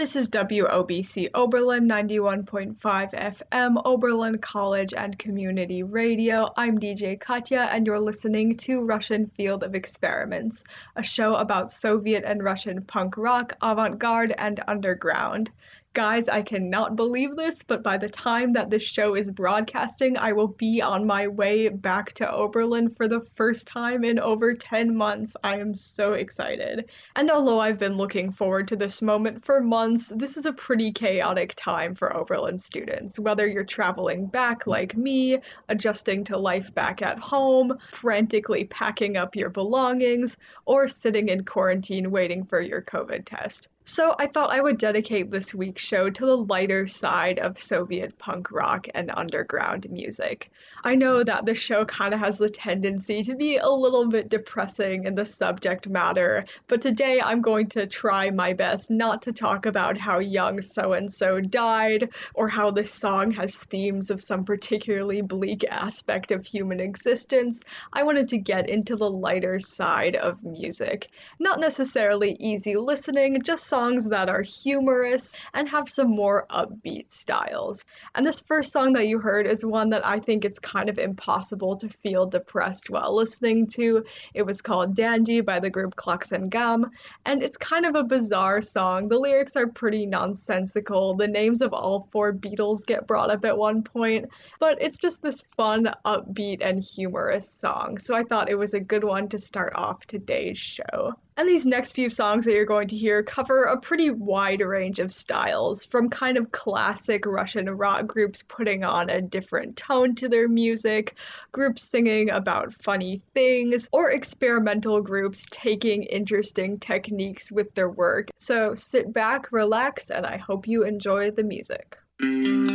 This is WOBC Oberlin 91.5 FM, Oberlin College and Community Radio. I'm DJ Katya, and you're listening to Russian Field of Experiments, a show about Soviet and Russian punk rock, avant-garde, and underground. Guys, I cannot believe this, but by the time that this show is broadcasting, I will be on my way back to Oberlin for the first time in over 10 months. I am so excited. And although I've been looking forward to this moment for months, this is a pretty chaotic time for Oberlin students. Whether you're traveling back like me, adjusting to life back at home, frantically packing up your belongings, or sitting in quarantine waiting for your COVID test. So I thought I would dedicate this week's show to the lighter side of Soviet punk rock and underground music. I know that the show kind of has the tendency to be a little bit depressing in the subject matter, but today I'm going to try my best not to talk about how young so-and-so died, or how this song has themes of some particularly bleak aspect of human existence. I wanted to get into the lighter side of music. Not necessarily easy listening, just songs that are humorous and have some more upbeat styles. And this first song that you heard is one that I think it's kind of impossible to feel depressed while listening to. It was called Dandy by the group Klaxon Gam, and it's kind of a bizarre song. The lyrics are pretty nonsensical. The names of all four Beatles get brought up at one point, but it's just this fun, upbeat, and humorous song. So I thought it was a good one to start off today's show. And these next few songs that you're going to hear cover a pretty wide range of styles, from kind of classic Russian rock groups putting on a different tone to their music, groups singing about funny things, or experimental groups taking interesting techniques with their work. So sit back, relax, and I hope you enjoy the music.